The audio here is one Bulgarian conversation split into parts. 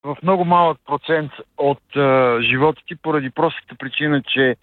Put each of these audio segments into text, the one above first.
в много малък процент от живота ти, поради простата причина, че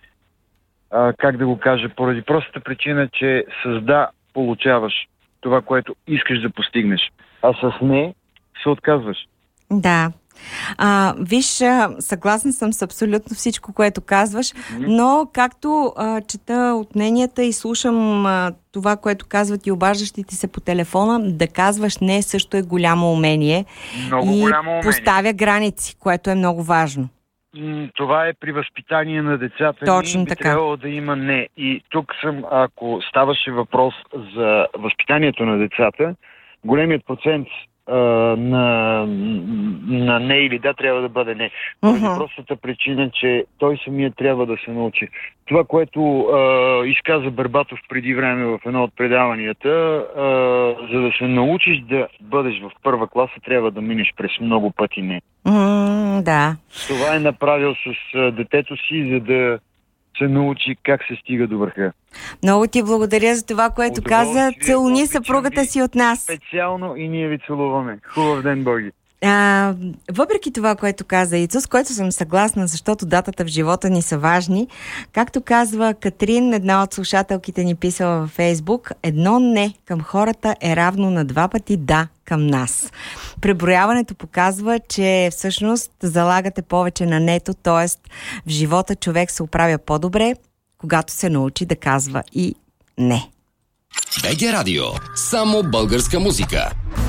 поради простата причина, че с да получаваш това, което искаш да постигнеш, а с не се отказваш. Да. Виж, съгласна съм с абсолютно всичко, което казваш, но както чета от мненията и слушам това, което казват и обаждащите се по телефона, да казваш не също е голямо умение. Много и голямо умение. Поставя граници, което е много важно. Това е при възпитание на децата. Точно би така. трябвало да има не. И тук ако ставаше въпрос за възпитанието на децата, големият процент на не или да трябва да бъде не. Поради простата причина, че той самият трябва да се научи. Това, което изказа Барбатов преди време в едно от предаванията, за да се научиш да бъдеш в първа класа, трябва да минеш през много пъти не. Да. Това е направил с детето си, за да се научи как се стига до върха. Много ти благодаря за това, което каза. Целуни съпругата си от нас. Специално и ние ви целуваме. Хубав ден, Боги! Въпреки това, което каза Ицо, с което съм съгласна, защото датата в живота ни са важни, както казва Катрин, една от слушателките ни писала във Фейсбук, едно не към хората е равно на 2 пъти да към нас. Преброяването показва, че всъщност залагате повече на нето, т.е. в живота човек се оправя по-добре, когато се научи да казва и не. БГ Радио. Само българска музика.